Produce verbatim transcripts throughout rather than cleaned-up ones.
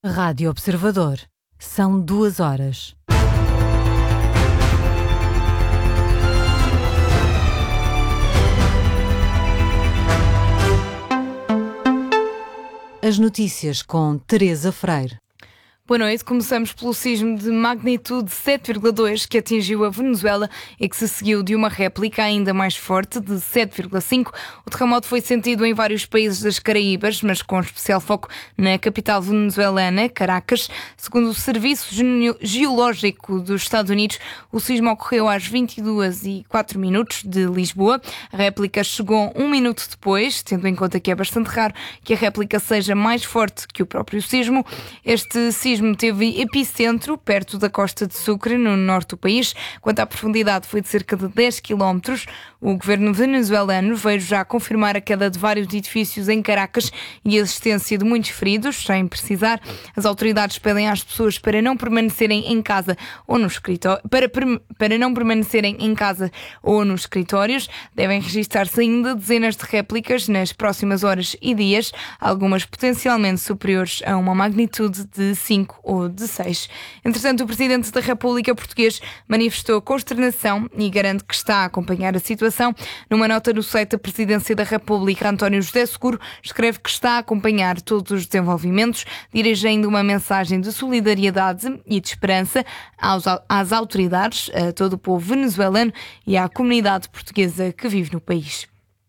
Rádio Observador. São duas horas. As notícias com Teresa Freire. Boa noite. Começamos pelo sismo de magnitude sete vírgula dois que atingiu a Venezuela e que se seguiu de uma réplica ainda mais forte de sete vírgula cinco. O terremoto foi sentido em vários países das Caraíbas, mas com especial foco na capital venezuelana, Caracas. Segundo o Serviço Geológico dos Estados Unidos, o sismo ocorreu às vinte e duas e quatro minutos de Lisboa. A réplica chegou um minuto depois, tendo em conta que é bastante raro que a réplica seja mais forte que o próprio sismo. Este sismo O sismo teve epicentro perto da costa de Sucre, no norte do país. Quanto à profundidade, foi de cerca de dez quilómetros. O governo venezuelano veio já confirmar a queda de vários edifícios em Caracas e a existência de muitos feridos, sem precisar. As autoridades pedem às pessoas para não permanecerem em casa ou no escritório, para, para não permanecerem em casa ou nos escritórios. Devem registrar-se ainda dezenas de réplicas nas próximas horas e dias, algumas potencialmente superiores a uma magnitude de cinco ou de seis. Entretanto, o Presidente da República Português manifestou consternação e garante que está a acompanhar a situação. Numa nota no site da Presidência da República, António José Seguro escreve que está a acompanhar todos os desenvolvimentos, dirigindo uma mensagem de solidariedade e de esperança aos, às autoridades, a todo o povo venezuelano e à comunidade portuguesa que vive no país.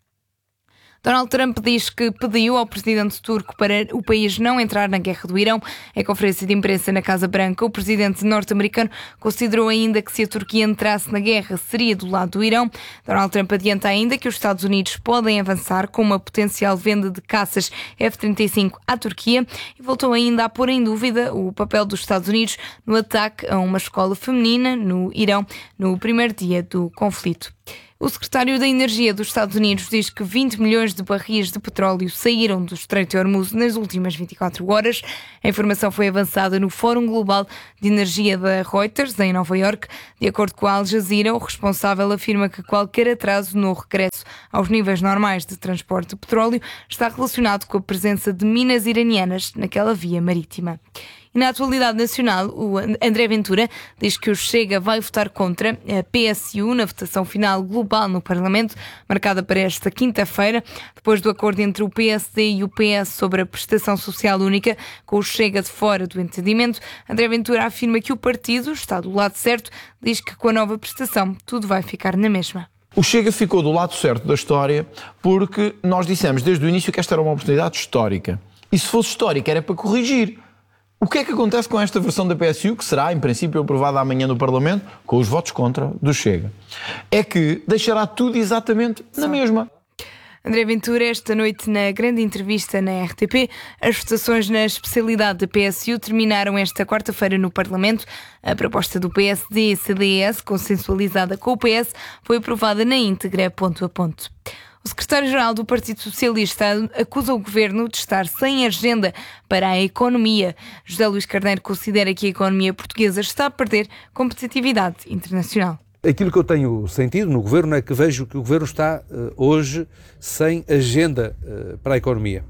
Donald Trump diz que pediu ao presidente turco para o país não entrar na guerra do Irão. Em conferência de imprensa na Casa Branca, o presidente norte-americano considerou ainda que se a Turquia entrasse na guerra seria do lado do Irão. Donald Trump adianta ainda que os Estados Unidos podem avançar com uma potencial venda de caças F trinta e cinco à Turquia e voltou ainda a pôr em dúvida o papel dos Estados Unidos no ataque a uma escola feminina no Irão no primeiro dia do conflito. O secretário da Energia dos Estados Unidos diz que vinte milhões de barris de petróleo saíram do Estreito de Hormuz nas últimas vinte e quatro horas. A informação foi avançada no Fórum Global de Energia da Reuters, em Nova Iorque. De acordo com a Al Jazeera, o responsável afirma que qualquer atraso no regresso aos níveis normais de transporte de petróleo está relacionado com a presença de minas iranianas naquela via marítima. E na atualidade nacional, o André Ventura diz que o Chega vai votar contra a P S U na votação final global no Parlamento, marcada para esta quinta-feira, depois do acordo entre o P S D e o P S sobre a prestação social única, com o Chega de fora do entendimento. André Ventura afirma que o partido está do lado certo, diz que com a nova prestação tudo vai ficar na mesma. O Chega ficou do lado certo da história porque nós dissemos desde o início que esta era uma oportunidade histórica. E se fosse histórica era para corrigir. O que é que acontece com esta versão da P S U, que será, em princípio, aprovada amanhã no Parlamento, com os votos contra do Chega? É que deixará tudo exatamente na mesma. André Ventura, esta noite na grande entrevista na R T P, as votações na especialidade da P S U terminaram esta quarta-feira no Parlamento. A proposta do P S D e C D S, consensualizada com o P S, foi aprovada na íntegra, ponto a ponto. O secretário-geral do Partido Socialista acusa o governo de estar sem agenda para a economia. José Luís Carneiro considera que a economia portuguesa está a perder competitividade internacional. Aquilo que eu tenho sentido no governo é que vejo que o governo está uh, hoje sem agenda uh, para a economia.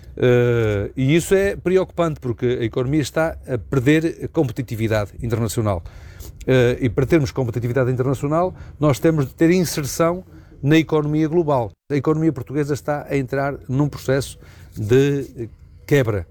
Uh, e isso é preocupante porque a economia está a perder competitividade internacional. Uh, e para termos competitividade internacional, nós temos de ter inserção na economia global. A economia portuguesa está a entrar num processo de quebra.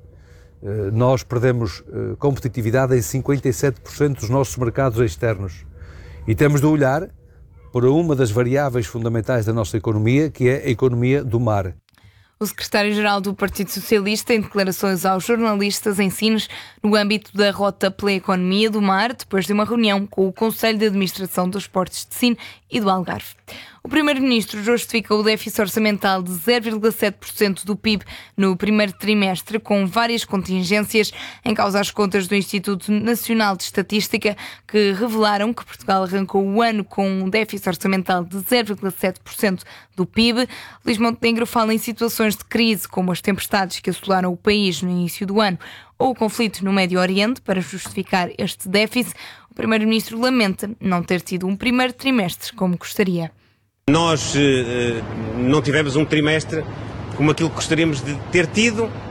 Nós perdemos competitividade em cinquenta e sete por cento dos nossos mercados externos. E temos de olhar para uma das variáveis fundamentais da nossa economia, que é a economia do mar. O secretário-geral do Partido Socialista, em declarações aos jornalistas em Sines, no âmbito da Rota pela Economia do Mar, depois de uma reunião com o Conselho de Administração dos Portos de Sines e do Algarve. O primeiro-ministro justifica o déficit orçamental de zero vírgula sete por cento do P I B no primeiro trimestre, com várias contingências, em causa as contas do Instituto Nacional de Estatística, que revelaram que Portugal arrancou o ano com um déficit orçamental de zero vírgula sete por cento do P I B. Luís Montenegro fala em situações de crise, como as tempestades que assolaram o país no início do ano, ou o conflito no Médio Oriente, para justificar este déficit. O primeiro-ministro lamenta não ter tido um primeiro trimestre como gostaria. Nós eh, não tivemos um trimestre como aquilo que gostaríamos de ter tido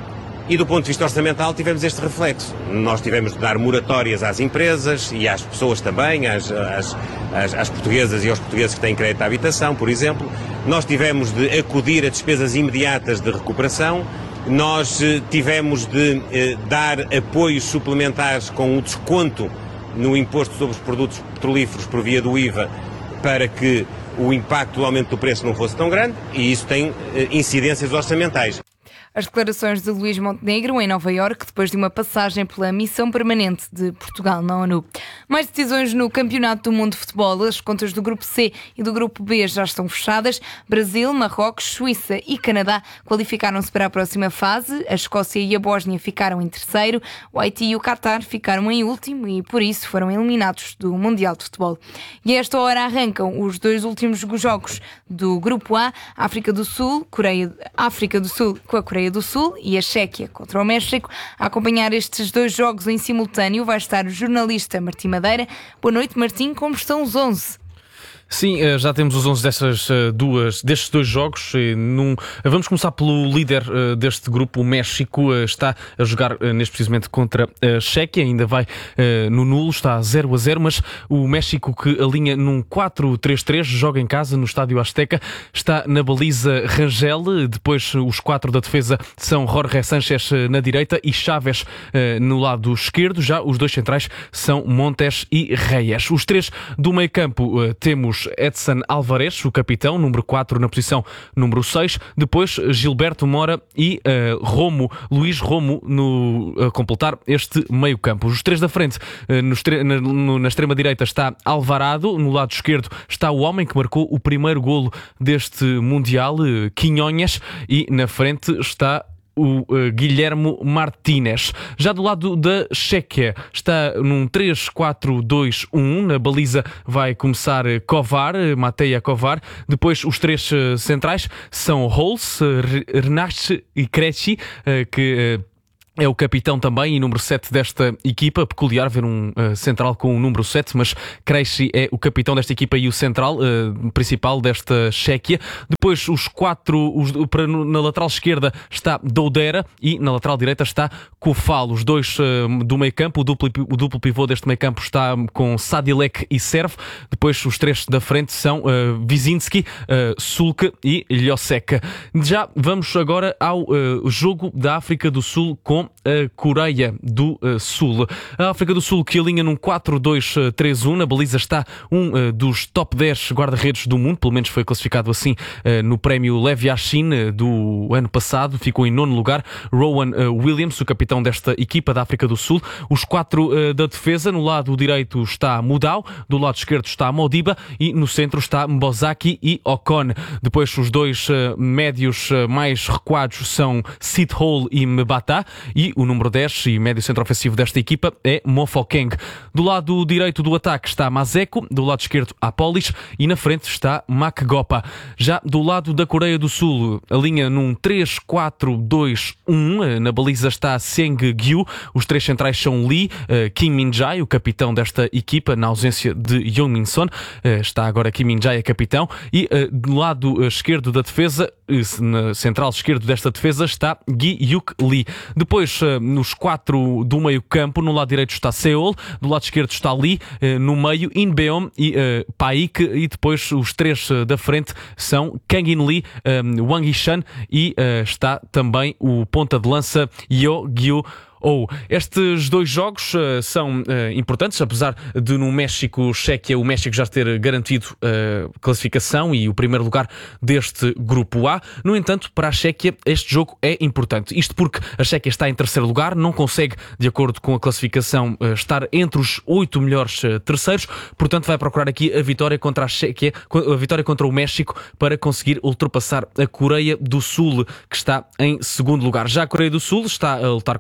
E do ponto de vista orçamental tivemos este reflexo. Nós tivemos de dar moratórias às empresas e às pessoas também, às, às, às, às portuguesas e aos portugueses que têm crédito à habitação, por exemplo. Nós tivemos de acudir a despesas imediatas de recuperação. Nós eh, tivemos de eh, dar apoios suplementares com o desconto no imposto sobre os produtos petrolíferos por via do I V A para que o impacto do aumento do preço não fosse tão grande, e isso tem eh, incidências orçamentais. As declarações de Luís Montenegro em Nova Iorque, depois de uma passagem pela Missão Permanente de Portugal na ONU. Mais decisões no Campeonato do Mundo de Futebol. As contas do Grupo C e do Grupo B já estão fechadas. Brasil, Marrocos, Suíça e Canadá qualificaram-se para a próxima fase. A Escócia e a Bósnia ficaram em terceiro. O Haiti e o Qatar ficaram em último e, por isso, foram eliminados do Mundial de Futebol. E a esta hora arrancam os dois últimos jogos do Grupo A. África do Sul, Coreia, África do Sul com a Coreia do Sul e a Chequia contra o México. A acompanhar estes dois jogos em simultâneo vai estar o jornalista Martim Madeira. Boa noite, Martim, como estão os onze? Sim, já temos os onze destas duas, destes dois jogos. Num, vamos começar pelo líder deste grupo, o México. Está a jogar neste precisamente contra a Chequia, ainda vai no nulo, está zero a zero, mas o México, que alinha num quatro três três, joga em casa no Estádio Azteca, está na baliza Rangel, depois os quatro da defesa são Jorge Sánchez na direita e Chaves no lado esquerdo, já os dois centrais são Montes e Reyes. Os três do meio campo temos Edson Álvarez, o capitão, número quatro na posição número seis. Depois Gilberto Mora e uh, Romo, Luís Romo, no, a completar este meio campo. Os três da frente, uh, no, na, no, na extrema direita está Alvarado, no lado esquerdo está o homem que marcou o primeiro golo deste Mundial, uh, Quinhonhas, e na frente está o uh, Guilhermo Martínez. Já do lado da Chequia está num três quatro dois um. Na baliza vai começar Kovar, Mateja Kovar. Depois os três uh, centrais são Holz, Renach e Krejci, uh, que uh, é o capitão também e número sete desta equipa. Peculiar ver um uh, central com o número sete, mas Krejci é o capitão desta equipa e o central uh, principal desta Chequia. Depois os quatro, os, para, na lateral esquerda está Doudera e na lateral direita está Koufal. Os dois uh, do meio campo, o duplo, o duplo pivô deste meio campo está com Sadilek e Serv. Depois os três da frente são uh, Vizinski, uh, Sulke e Lhosek. Já vamos agora ao uh, jogo da África do Sul com a Coreia do Sul. A África do Sul que alinha num quatro dois três um. Na baliza está um uh, dos top dez guarda-redes do mundo, pelo menos foi classificado assim uh, no prémio Lev Yashin uh, do ano passado. Ficou em nono lugar. Rowan uh, Williams, o capitão desta equipa da África do Sul. Os quatro uh, da defesa. No lado direito está Mudau, do lado esquerdo está Modiba e no centro está Mbozaki e Ocon. Depois os dois uh, médios uh, mais recuados são Sithole e Mbata. E o número dez e médio centro ofensivo desta equipa é Mofokeng. Do lado direito do ataque está Mazeko, do lado esquerdo Apolis e na frente está Makgopa. Já do lado da Coreia do Sul, a linha num três quatro dois um, na baliza está Seng-gyu, os três centrais são Lee, Kim Min-jae, o capitão desta equipa, na ausência de Young Min-son, está agora Kim Min-jae a capitão, e do lado esquerdo da defesa, na central esquerdo desta defesa, está Gi-yuk Lee. Depois, nos quatro do meio campo, no lado direito está Seol, do lado esquerdo está Lee, no meio In-beom e uh, Paik, e depois os três da frente são Kang In-lee, um, Wang Yishan e uh, está também o ponta de lança Yo Gyu ou. Estes dois jogos uh, são uh, importantes, apesar de no México-Chequia o México já ter garantido uh, classificação e o primeiro lugar deste grupo A. No entanto, para a Chequia este jogo é importante. Isto porque a Chequia está em terceiro lugar, não consegue, de acordo com a classificação, uh, estar entre os oito melhores uh, terceiros, portanto vai procurar aqui a vitória contra a Chequia, a vitória contra o México, para conseguir ultrapassar a Coreia do Sul, que está em segundo lugar. Já a Coreia do Sul está a lutar com a África do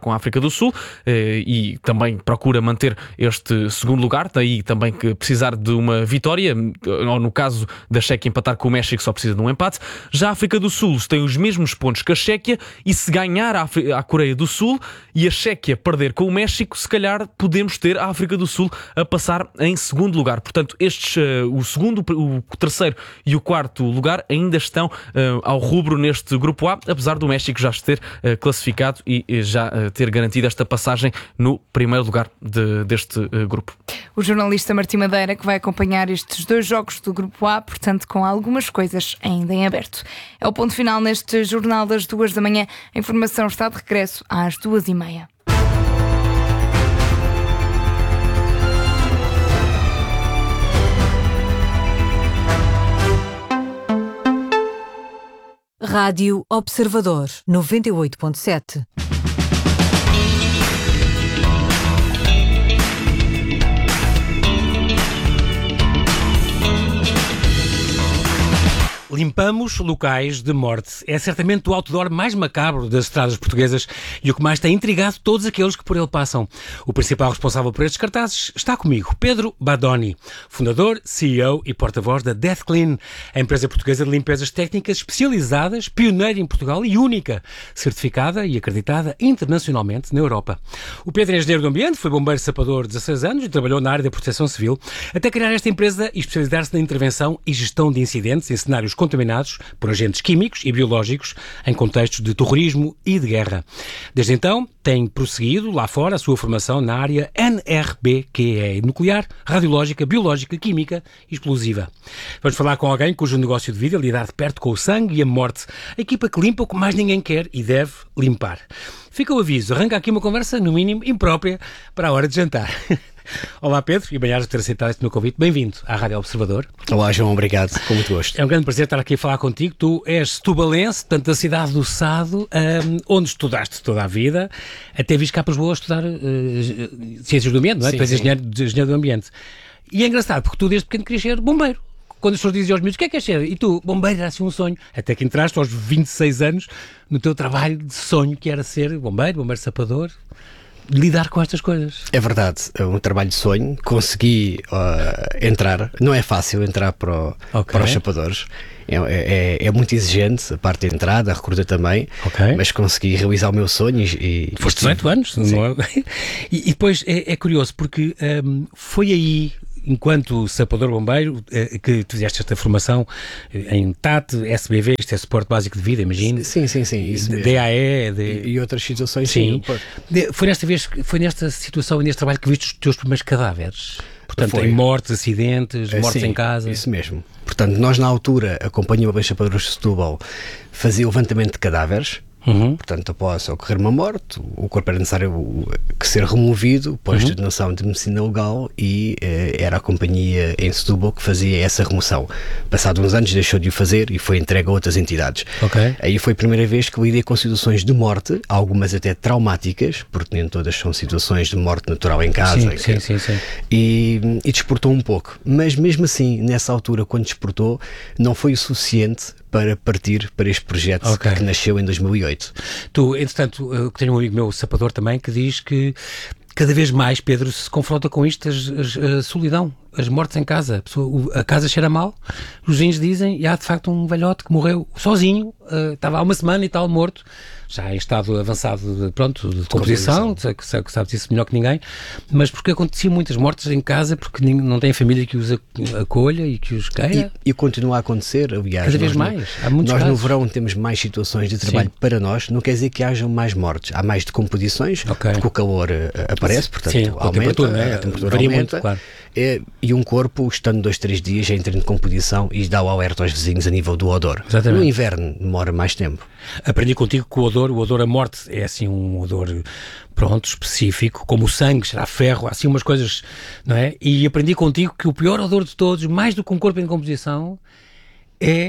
do Sul e também procura manter este segundo lugar, daí também que precisar de uma vitória, ou no caso da Chequia empatar com o México só precisa de um empate. Já a África do Sul tem os mesmos pontos que a Chequia e se ganhar a, Afri- a Coreia do Sul e a Chequia perder com o México, se calhar podemos ter a África do Sul a passar em segundo lugar. Portanto, estes, uh, o segundo, o terceiro e o quarto lugar ainda estão uh, ao rubro neste grupo A, apesar do México já se ter uh, classificado e uh, já uh, ter garantido esta passagem no primeiro lugar de, deste uh, grupo. O jornalista Martim Madeira que vai acompanhar estes dois jogos do grupo A, portanto com algumas coisas ainda em aberto. É o ponto final neste Jornal das duas da manhã. A informação está de regresso às duas e meia. Rádio Observador noventa e oito ponto sete. Limpamos locais de morte. É certamente o outdoor mais macabro das estradas portuguesas e o que mais tem intrigado todos aqueles que por ele passam. O principal responsável por estes cartazes está comigo, Pedro Badoni, fundador, C E O e porta-voz da Death Clean, a empresa portuguesa de limpezas técnicas especializadas, pioneira em Portugal e única, certificada e acreditada internacionalmente na Europa. O Pedro é engenheiro do ambiente, foi bombeiro sapador de dezasseis anos e trabalhou na área da proteção civil, até criar esta empresa e especializar-se na intervenção e gestão de incidentes em cenários contaminados por agentes químicos e biológicos em contextos de terrorismo e de guerra. Desde então, tem prosseguido lá fora a sua formação na área N R B, que é nuclear, radiológica, biológica, química e explosiva. Vamos falar com alguém cujo negócio de vida é lidar de perto com o sangue e a morte. A equipa que limpa o que mais ninguém quer e deve limpar. Fica o aviso, arranca aqui uma conversa, no mínimo, imprópria para a hora de jantar. Olá Pedro, e bem-ajas por ter aceitado este meu convite. Bem-vindo à Rádio Observador. Olá João, obrigado, com muito gosto. É um grande prazer estar aqui a falar contigo. Tu és setubalense, portanto da cidade do Sado, um, onde estudaste toda a vida, até viste cá para Lisboa a estudar uh, Ciências do Ambiente, não é? Sim, tu és sim. engenheiro, engenheiro do Ambiente. E é engraçado, porque tu desde pequeno querias ser bombeiro. Quando as pessoas diziam aos miúdos, o que é que és ser? E tu, bombeiro, era assim um sonho. Até que entraste aos vinte e seis anos no teu trabalho de sonho, que era ser bombeiro, bombeiro sapador, lidar com estas coisas. É verdade, é um trabalho de sonho. Consegui uh, entrar, não é fácil entrar para, o, Okay. para os chapadores. É, é, é muito exigente a parte de entrada, a recruta também, Ok. mas consegui realizar o meu sonho e... Foste dezoito anos, não é? E, e depois é, é curioso porque um, foi aí, enquanto sapador bombeiro, eh, que tu fizeste esta formação em T A T, S B V, isto é suporte básico de vida, imagino. Sim, sim, sim, isso mesmo. D A E, de... E, e outras situações, Sim. sim. De- Foi nesta vez, foi nesta situação e neste trabalho que viste os teus primeiros cadáveres. Portanto, Foi. em mortes, acidentes, É, mortes sim, em casa. Isso mesmo. Portanto, nós na altura, a Companhia Bombeiro Chapadores de Setúbal fazia o levantamento de cadáveres. Uhum. Portanto, após ocorrer uma morte, o corpo era necessário que ser removido pós detonação de medicina legal e eh, era a companhia em Setúbal que fazia essa remoção. Passado uns anos deixou de o fazer e foi entregue a outras entidades. Ok. Aí foi a primeira vez que lidei com situações de morte, algumas até traumáticas, porque nem todas são situações de morte natural em casa. Sim, que- sim, sim, sim. E, e desportou um pouco. Mas mesmo assim, nessa altura, quando desportou, não foi o suficiente para partir para este projeto Ok. que nasceu em dois mil e oito. Tu, entretanto, eu tenho um amigo meu, sapador também, que diz que cada vez mais, Pedro, se confronta com isto, as- as- a solidão, as mortes em casa. A, pessoa- o- a casa cheira mal, os vizinhos dizem, e há de facto um velhote que morreu sozinho, eh, estava há uma semana e tal morto, já em estado avançado de, pronto, de composição, sei que sei que sabes isso melhor que ninguém, mas porque aconteciam muitas mortes em casa, porque nin- não tem família que os ac- acolha e que os queira. E, e continua a acontecer, aliás. Cada vez nós no- mais. Há muitos Nós no casos. verão temos mais situações de trabalho Sim. para nós, não quer dizer que hajam mais mortes. Há mais decomposições, Ok. porque o calor eh, aparece, portanto Sim, com a aumenta, temperatura, né? a temperatura Varia aumenta, muito, claro. é, e um corpo, estando dois, três dias, já entra em decomposição e dá o alerta aos vizinhos a nível do odor. Exatamente. No inverno demora mais tempo. Aprendi contigo que o odor, o odor a morte é assim um odor, pronto, específico, como o sangue, será ferro, há assim umas coisas, não é? E aprendi contigo que o pior odor de todos, mais do que um corpo em decomposição, é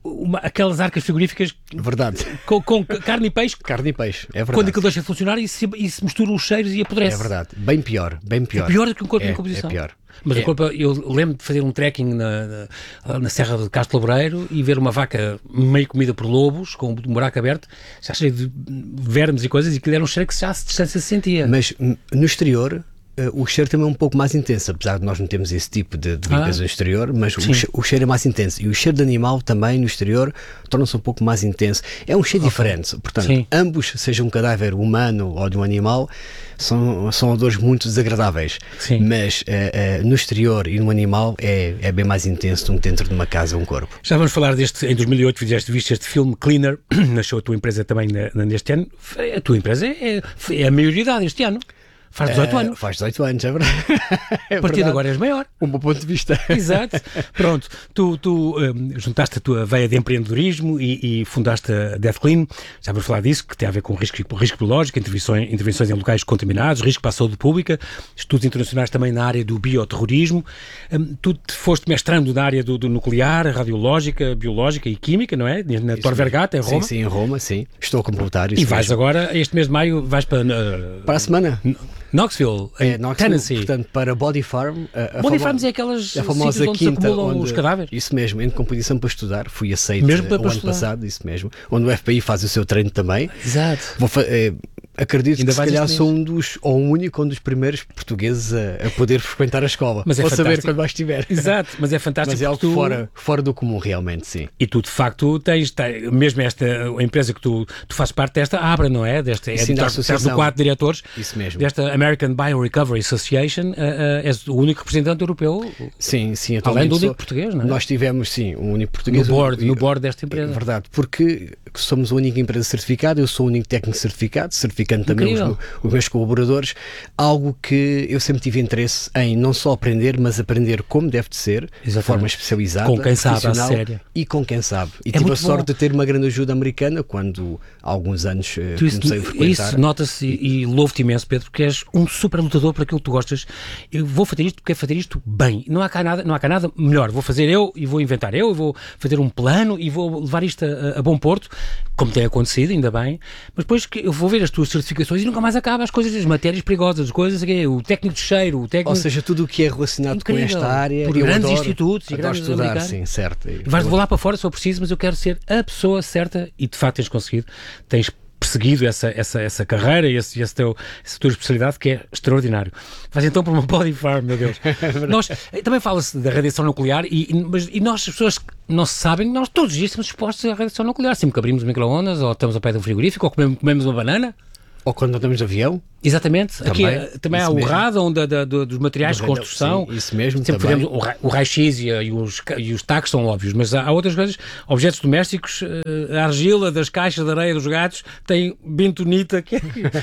uma, aquelas arcas frigoríficas Verdade. com, com carne e peixe. Carne e peixe, é verdade. Quando aquilo deixa de funcionar e se, e se misturam os cheiros e apodrece. É verdade. Bem pior, bem pior. É pior do que um corpo é, em composição. É pior. Mas é. o corpo, eu lembro de fazer um trekking na, na, na Serra de Castro Laboreiro e ver uma vaca meio comida por lobos, com um buraco aberto, já cheio de vermes e coisas, e que era um cheiro que já a distância se sentia. Mas no exterior, uh, o cheiro também é um pouco mais intenso, apesar de nós não termos esse tipo de, de limpeza Ah. no exterior, mas o, che- o cheiro é mais intenso. E o cheiro de animal também no exterior torna-se um pouco mais intenso. É um cheiro okay. diferente. Portanto, Sim. ambos, seja um cadáver humano ou de um animal, são, são odores muito desagradáveis. Sim. Mas uh, uh, no exterior e no animal é, é bem mais intenso do que dentro de uma casa, um corpo. Já vamos falar deste, em dois mil e oito fizeste, viste este filme Cleaner, nasceu a tua empresa também na, na, neste ano. A tua empresa é, é a maioridade este ano. Faz dezoito uh, anos. Faz dezoito anos, é verdade. É a partir de agora és maior. Um bom ponto de vista. Exato. Pronto, tu, tu um, juntaste a tua veia de empreendedorismo e, e fundaste a Death Clean. Já vamos falar disso, que tem a ver com risco, risco biológico, intervenções, intervenções em locais contaminados, risco para a saúde pública, estudos internacionais também na área do bioterrorismo. Um, tu te foste mestrando na área do, do nuclear, radiológica, biológica e química, não é? Na Tor Vergata, em Roma. Sim, sim, em Roma, sim. Estou a completar isso. E vais mesmo. agora, este mês de maio, vais para... Uh, para a semana. Knoxville, em é, Knoxville, Tennessee. Portanto, para Body Farm. A, a Body famo... Farms é aquelas a famosa onde quinta se acumulam onde, os cadáveres. Isso mesmo, em competição para estudar. Fui aceito mesmo para, o para ano estudar. passado, isso mesmo. Onde o F B I faz o seu treino também. Exato. Vou fa- é, acredito Ainda que se calhar este sou um dos, ou um único, um dos primeiros portugueses a, a poder frequentar a escola. Mas é Vou fantástico. saber quando mais estiver. Exato, mas é fantástico. Mas é algo tu... fora, fora do comum, realmente, sim. E tu, de facto, tens, tens mesmo esta a empresa que tu, tu fazes parte desta, a ABRA, não é? Desta, é Sim, da associação. de quatro diretores. Isso mesmo. Desta American Biorecovery Association, uh, uh, és o único representante europeu. Sim, sim. Além do sou... único português, não é? Nós tivemos, sim, um único português. No board, um... no board desta empresa. É verdade, porque somos a única empresa certificada, eu sou o único técnico certificado, certificando também os, os meus colaboradores, algo que eu sempre tive interesse em não só aprender, mas aprender como deve de ser, Exatamente. de forma especializada, com quem sabe, à séria. E com quem sabe. E é tive a bom. sorte de ter uma grande ajuda americana quando há alguns anos tu comecei isso, a frequentar. Isso nota-se e, e louvo-te imenso, Pedro, porque és um super lutador por aquilo que tu gostas. Eu vou fazer isto porque é fazer isto bem. Não há cá nada, não há cá nada melhor. Vou fazer eu e vou inventar eu, e vou fazer um plano e vou levar isto a, a bom porto, como tem acontecido, ainda bem. Mas depois que eu vou ver as tuas certificações e nunca mais acaba as coisas, as matérias perigosas, as coisas, o técnico de cheiro, o técnico... Ou seja, tudo o que é relacionado Incrível. com esta área. Por eu grandes adoro, institutos e adoro grandes estudar, americanos. sim, certo. Vais, vou lá para fora se for preciso, mas eu quero ser a pessoa certa e de facto tens conseguido, tens perseguido essa, essa, essa carreira e esse, esse teu, essa tua especialidade que é extraordinário. Vais então para uma Body Farm, meu Deus. Nós, também fala-se da radiação nuclear e, e, mas, e nós, as pessoas não se sabem, nós todos os dias estamos expostos à radiação nuclear, sempre que abrimos o micro-ondas ou estamos ao pé de um frigorífico ou comemos, comemos uma banana. Ou quando andamos de avião. Exatamente. Também, Aqui também há o mesmo. radon da, da, da, dos materiais Do de construção. Sim, isso mesmo. Sempre também. fizemos o, ra o raio-x e, e os, e os taques são óbvios, mas há, há outras coisas. Objetos domésticos, a argila das caixas de areia dos gatos tem bentonita. Que é,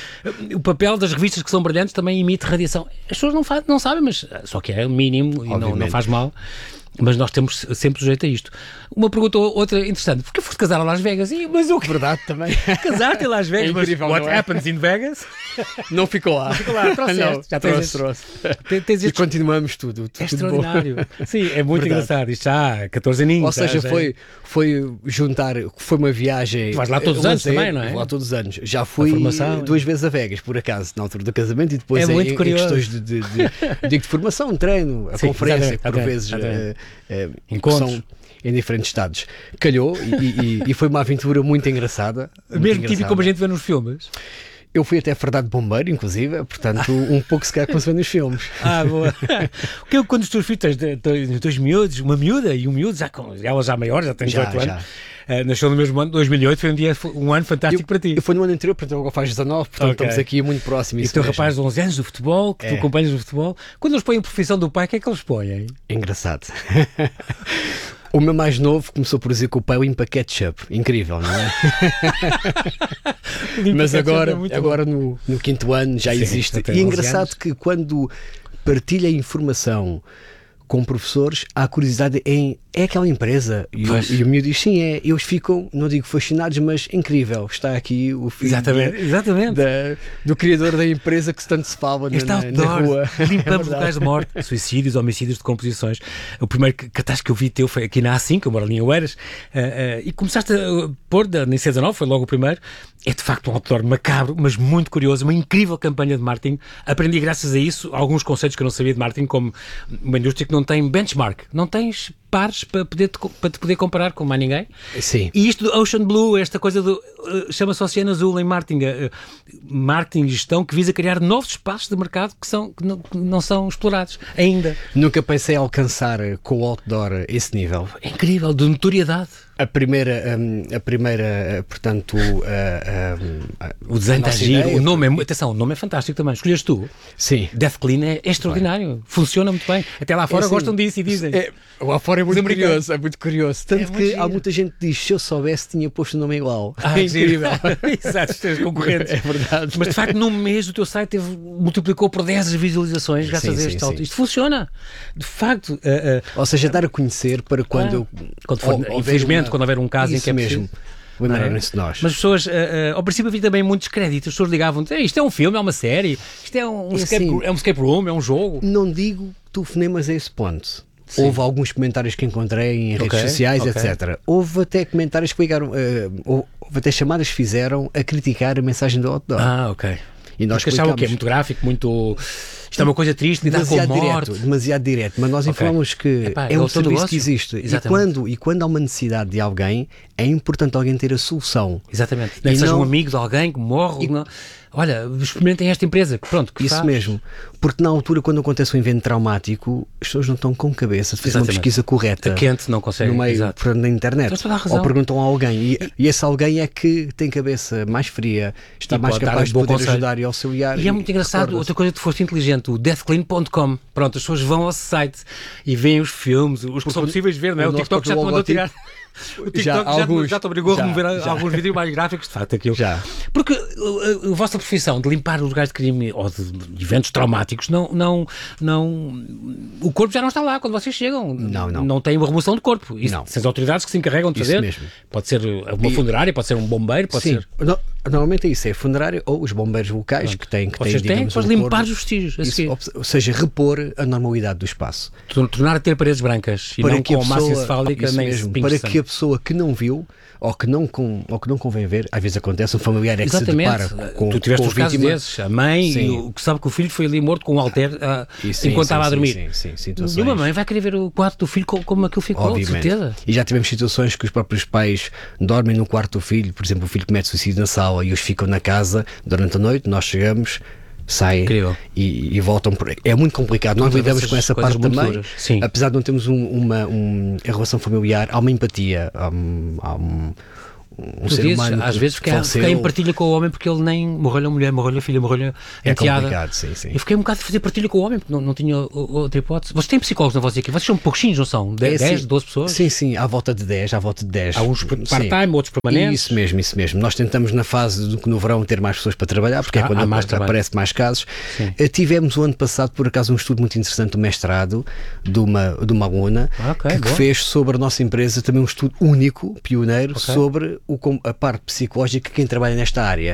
o papel das revistas que são brilhantes também emite radiação. As pessoas não, não sabem, mas só que é o mínimo e não, não faz mal. Mas nós temos sempre sujeito a isto. Uma pergunta outra interessante. Porquê foste casar a Las Vegas? E, mas o que? Verdade também. Casar-te em Las Vegas? É incrível, mas what é? happens in Vegas? Não ficou lá. Não ficou lá. Trouxeste. Não, Já trouxe, tens trouxe. Tens, tens e estes... continuamos tudo. tudo É extraordinário. Bom. Sim, é muito Verdade. engraçado. Isto já há catorze aninhos. Ou seja, já, foi, foi juntar, foi uma viagem. Tu vais lá todos os anos também, não é? Vou lá todos os anos. Já fui formação, duas vezes a Vegas, por acaso, na altura do casamento e depois é em, muito em curioso. questões de, de, de, de, de formação, treino, a Sim, conferência, exatamente, que por exatamente, vezes exatamente. é, é, Encontros. são em diferentes estados. Calhou e, e, e foi uma aventura muito engraçada. Muito Mesmo engraçada. típico como a gente vê nos filmes. Eu fui até fardado de bombeiro, inclusive, portanto, um pouco se calhar como se vê nos filmes. Ah, boa. Porque eu, quando os teus filhos tens de- tens dois miúdos, uma miúda e um miúdo, já com, ela já maior, já tem Já, dezoito já. anos, uh, nasceu no mesmo ano, dois mil e oito, foi um, dia, um ano fantástico Eu, para ti. eu fui no ano anterior, portanto agora faz dezanove, portanto Ok. estamos aqui muito próximos. E o isso teu mesmo. rapaz de onze anos do futebol, que tu É. acompanhas no futebol, quando eles põem a profissão do pai, o que é que eles põem? Engraçado. O meu mais novo começou por dizer que o pai limpa ketchup. Incrível, não é? Mas agora, agora no, no quinto ano já Sim, existe. já tem E é onze engraçado anos. que quando partilha informação com professores, há curiosidade em é aquela empresa. E, o, e o miúdo diz, sim, é. Eles ficam, não digo fascinados, mas incrível. Está aqui o filho Exatamente, da, exatamente. Da, do criador da empresa que tanto se fala na, Este na, outdoor, na rua. limpamos locais de morte, suicídios, homicídios, decomposições. O primeiro cartaz que eu vi teu foi aqui na A cinco, eu moro ali em Oeiras, uh, uh, e começaste a pôr, nem C dezanove, foi logo o primeiro. É de facto um outdoor macabro, mas muito curioso, uma incrível campanha de marketing. Aprendi graças a isso alguns conceitos que eu não sabia de marketing, como uma indústria que não tem benchmark, não tens pares para, poder te, para te poder comparar com mais ninguém. Sim. E isto do Ocean Blue, esta coisa do uh, chama-se Oceano Azul em marketing, uh, marketing e gestão que visa criar novos espaços de mercado que, são, que, não, que não são explorados ainda. Nunca pensei alcançar com o outdoor esse nível. É incrível, de notoriedade. A primeira, um, a primeira, portanto, uh, um, o desenho está giro, o nome é, atenção, o nome é fantástico também. Escolhes tu? Sim. Death Clean é, é extraordinário, funciona muito bem. Até lá fora é assim, gostam disso e dizem. É, lá fora é muito curioso, é muito curioso. Tanto é que há muita gente que diz, se eu soubesse tinha posto o nome igual. Ah, é incrível. Exato, os teus concorrentes. É verdade. Mas de facto, num mês o teu site teve, multiplicou por dez as visualizações graças sim, a este sim, alto. Sim. Isto funciona. De facto. Uh, uh, Ou seja, dar a conhecer para quando... Ah, quando for, ou, infelizmente, uma... quando houver um caso Isso em que é mesmo. Lembrarem-se de nós. Mas as pessoas, uh, uh, ao princípio havia também muitos créditos, as pessoas ligavam, isto é um filme, é uma série, isto é um, é escape, assim, é um escape room, é um jogo. Não digo telefonemas a esse ponto. Sim. Houve alguns comentários que encontrei em redes okay, sociais, okay. etcétera. Houve até comentários que ligaram, uh, houve até chamadas que fizeram a criticar a mensagem do outdoor. Ah, ok. E nós porque achavam o quê? Muito gráfico, muito... Isto é uma coisa triste, lidar com a morte. Direto, demasiado direto, mas nós informamos okay. que Epá, é um serviço negócio. Que existe. E quando, e quando há uma necessidade de alguém, é importante alguém ter a solução. Exatamente. Nem que seja não... um amigo de alguém que morre. E... Não... Olha, experimentem esta empresa. Pronto, que Isso faz. mesmo. Porque na altura, quando acontece um evento traumático, as pessoas não estão com cabeça de fazer Exatamente. Uma pesquisa correta. A quente não consegue. No meio, na internet. Ou perguntam a alguém. E, e esse alguém é que tem cabeça mais fria, está e mais capaz de poder conselho. Ajudar e auxiliar. E, e é muito engraçado, outra coisa que foste inteligente, o death clean ponto com. Pronto, as pessoas vão ao site e veem os filmes, os que são possíveis de ver, não é? O, o TikTok já te mandou tirar. O TikTok já, já, alguns, já te obrigou já, a remover já. alguns vídeos mais gráficos, de facto, aquilo. Já. Porque a, a, a vossa profissão de limpar os lugares de crime ou de, de eventos traumáticos, não, não, não, o corpo já não está lá quando vocês chegam. Não, não. Não tem uma remoção de corpo. Isso, não. São as autoridades que se encarregam de fazer. Isso mesmo. Pode ser uma funerária, pode ser um bombeiro, pode Sim. ser... No, normalmente é isso, é a funerária ou os bombeiros locais Pronto. que têm que Vocês têm, têm para um limpar os vestígios. Isso, ou seja, repor a normalidade do espaço. Tornar a ter paredes brancas e para não que com a massa pessoa, encefálica nem mesmo, para que a pessoa que não viu ou que não, com, ou que não convém ver, às vezes acontece, um familiar é que Exatamente. se depara com tu tiveste com os casos desses, a mãe e o, que sabe que o filho foi ali morto com um halter uh, sim, sim, enquanto estava sim, a dormir. Sim, sim, sim, situações. Nenhuma mãe vai querer ver o quarto do filho como, como aquilo ficou, Obviamente. de certeza. E já tivemos situações que os próprios pais dormem no quarto do filho, por exemplo, o filho comete suicídio na sala e os ficam na casa durante a noite, nós chegamos, saem e, e voltam por aí. É muito complicado, nós lidamos com essa parte também, Sim. apesar de não termos um, uma um, em relação familiar, há uma empatia, há um, há um Um tu ser dizes, humano às vezes fiquei, fiquei em partilha com o homem porque ele nem morreu a mulher, morreu a filha, morreu a é enteada. complicado, sim, sim. Eu fiquei um bocado a fazer partilha com o homem porque não, não tinha outra hipótese. Vocês têm psicólogos na vossa equipe? Vocês são pouquinhos, não são? dez, é, sim, doze pessoas? Sim, sim, à volta de dez, à volta de dez. Há uns part-time, outros permanentes. Isso mesmo, isso mesmo. Nós tentamos na fase do que no verão ter mais pessoas para trabalhar, porque ah, é quando mais aparece mais casos. Sim. Tivemos o ano passado, por acaso, um estudo muito interessante do mestrado de uma, de uma aluna ah, okay, que, que fez sobre a nossa empresa também um estudo único, pioneiro, okay. sobre o, a parte psicológica que quem trabalha nesta área.